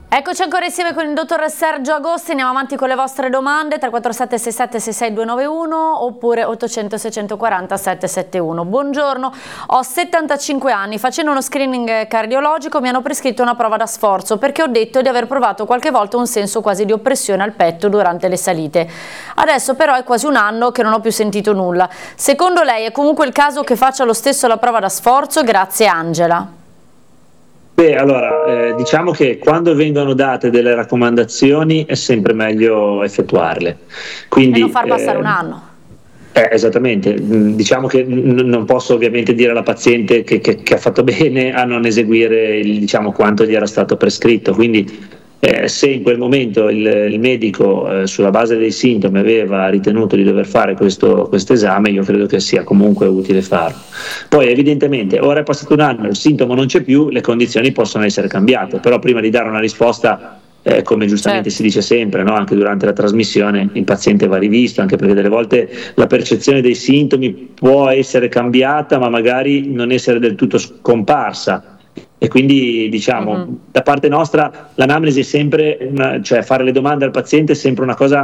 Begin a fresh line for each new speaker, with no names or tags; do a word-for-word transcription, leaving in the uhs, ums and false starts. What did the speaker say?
Eccoci ancora insieme con il dottor Sergio Agosti, andiamo avanti con le vostre domande, tre quattro sette sei sette sei sei due nove uno oppure ottocento seicentoquaranta settecentosettantuno. Buongiorno, ho settantacinque anni, facendo uno screening cardiologico mi hanno prescritto una prova da sforzo perché ho detto di aver provato qualche volta un senso quasi di oppressione al petto durante le salite. Adesso però è quasi un anno che non ho più sentito nulla. Secondo lei è comunque il caso che faccia lo stesso la prova da sforzo? Grazie Angela.
Beh, allora, eh, diciamo che quando vengono date delle raccomandazioni è sempre meglio effettuarle. Quindi,
e non far passare
eh,
un anno.
Eh, esattamente, diciamo che n- non posso ovviamente dire alla paziente che, che, che ha fatto bene a non eseguire il, diciamo, quanto gli era stato prescritto, quindi eh, se in quel momento il, il medico eh, sulla base dei sintomi aveva ritenuto di dover fare questo esame, io credo che sia comunque utile farlo. Poi evidentemente ora è passato un anno, il sintomo non c'è più, le condizioni possono essere cambiate, però prima di dare una risposta Eh, come giustamente
certo.
si dice sempre, no? Anche durante la trasmissione, il paziente va rivisto, anche perché delle volte la percezione dei sintomi può essere cambiata ma magari non essere del tutto scomparsa, e quindi diciamo, mm-hmm. da parte nostra l'anamnesi è sempre una, cioè fare le domande al paziente è sempre una cosa